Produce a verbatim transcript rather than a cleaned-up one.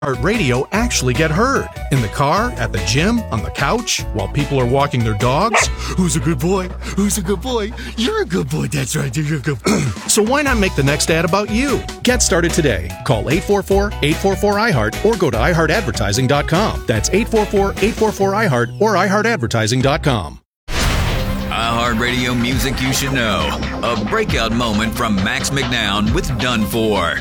Radio actually get heard. In the car, at the gym, on the couch, while people are walking their dogs. Who's a good boy? Who's a good boy? You're a good boy. That's right. You're a good boy. So why not make the next ad about you? Get started today. Call eight four four, eight four four, I heart or go to i heart advertising dot com. That's eight four four, eight four four, I heart or i heart advertising dot com. iHeartRadio music you should know. A breakout moment from Max McNown with Done For.